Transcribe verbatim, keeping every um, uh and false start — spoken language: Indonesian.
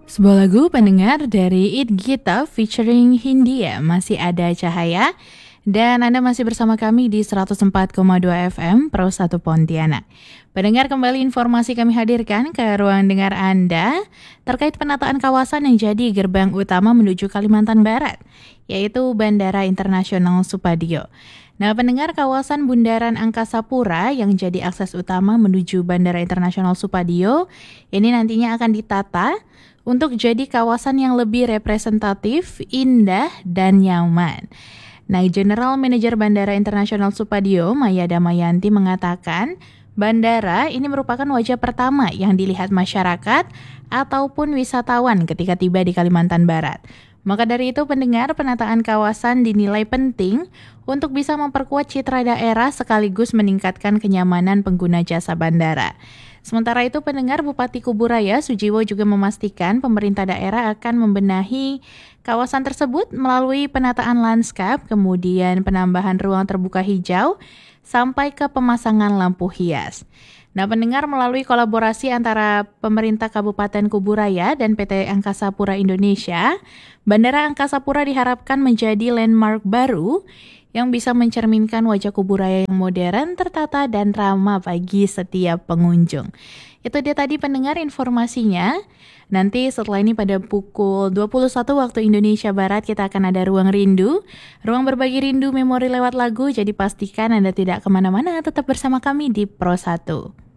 Sebuah lagu pendengar dari It Gita featuring Hindia, Masih Ada Cahaya. Dan Anda masih bersama kami di seratus empat koma dua F M Pro satu Pontianak. Pendengar, kembali informasi kami hadirkan ke ruang dengar Anda terkait penataan kawasan yang jadi gerbang utama menuju Kalimantan Barat, yaitu Bandara Internasional Supadio. Nah, pendengar, kawasan Bundaran Angkasa Pura yang jadi akses utama menuju Bandara Internasional Supadio ini nantinya akan ditata untuk jadi kawasan yang lebih representatif, indah, dan nyaman. Nah, General Manager Bandara Internasional Supadio, Maya Damayanti, mengatakan bandara ini merupakan wajah pertama yang dilihat masyarakat ataupun wisatawan ketika tiba di Kalimantan Barat. Maka dari itu, pendengar, penataan kawasan dinilai penting untuk bisa memperkuat citra daerah sekaligus meningkatkan kenyamanan pengguna jasa bandara. Sementara itu, pendengar, Bupati Kuburaya Sujiwo juga memastikan pemerintah daerah akan membenahi kawasan tersebut melalui penataan lanskap, kemudian penambahan ruang terbuka hijau, sampai ke pemasangan lampu hias. Nah, pendengar, melalui kolaborasi antara pemerintah Kabupaten Kuburaya dan P T Angkasa Pura Indonesia, Bandara Angkasa Pura diharapkan menjadi landmark baru yang bisa mencerminkan wajah Kuburaya yang modern, tertata, dan ramah bagi setiap pengunjung. Itu dia tadi, pendengar, informasinya. Nanti setelah ini pada pukul dua puluh satu waktu Indonesia Barat kita akan ada Ruang Rindu. Ruang berbagi rindu memori lewat lagu, jadi pastikan Anda tidak kemana-mana, tetap bersama kami di Pro satu.